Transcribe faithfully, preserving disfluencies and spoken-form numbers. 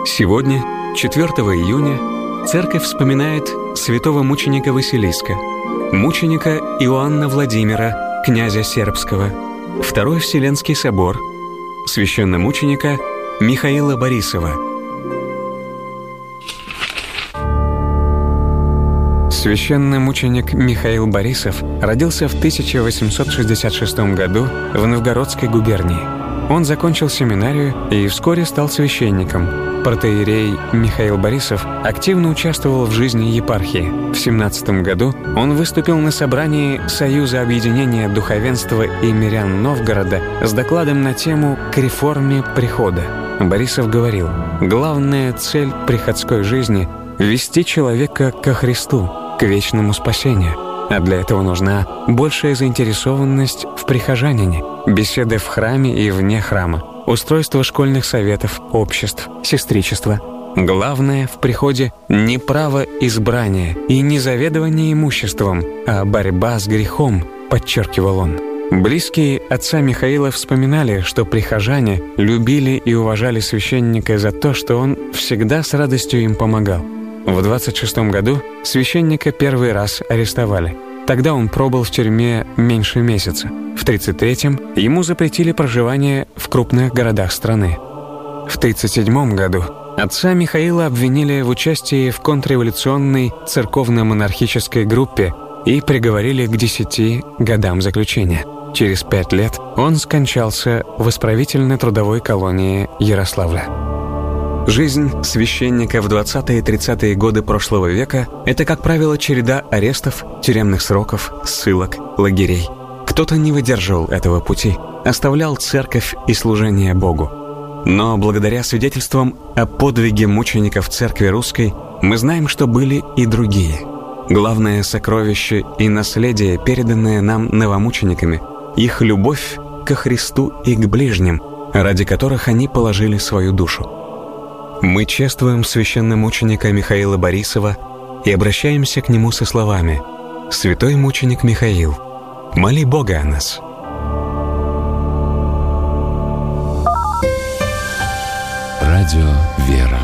Сегодня, четвёртого июня, Церковь вспоминает святого мученика Василиска, мученика Иоанна Владимира, князя Сербского, Второй Вселенский собор, священномученика Михаила Борисова. Священномученик Михаил Борисов родился в тысяча восемьсот шестьдесят шестом году в Новгородской губернии. Он закончил семинарию и вскоре стал священником. Протоиерей Михаил Борисов активно участвовал в жизни епархии. В семнадцатом году он выступил на собрании Союза объединения духовенства и мирян Новгорода с докладом на тему «К реформе прихода». Борисов говорил: «Главная цель приходской жизни — вести человека ко Христу, к вечному спасению. А для этого нужна большая заинтересованность в прихожанине, беседы в храме и вне храма, устройство школьных советов, обществ, сестричества. Главное в приходе не право избрания и не заведование имуществом, а борьба с грехом», подчеркивал он. Близкие отца Михаила вспоминали, что прихожане любили и уважали священника за то, что он всегда с радостью им помогал. В двадцать шестом году священника первый раз арестовали. Тогда он пробыл в тюрьме меньше месяца. В тридцать третьем ему запретили проживание в крупных городах страны. В тридцать седьмом году отца Михаила обвинили в участии в контрреволюционной церковно-монархической группе и приговорили к десяти годам заключения. Через пять лет он скончался в исправительно-трудовой колонии Ярославля. Жизнь священника в двадцатые и тридцатые годы прошлого века – это, как правило, череда арестов, тюремных сроков, ссылок, лагерей. Кто-то не выдерживал этого пути, оставлял церковь и служение Богу. Но благодаря свидетельствам о подвиге мучеников Церкви Русской мы знаем, что были и другие. Главное сокровище и наследие, переданное нам новомучениками – их любовь ко Христу и к ближним, ради которых они положили свою душу. Мы чествуем священномученика Михаила Борисова и обращаемся к нему со словами: «Святой мученик Михаил, моли Бога о нас». Радио «Вера».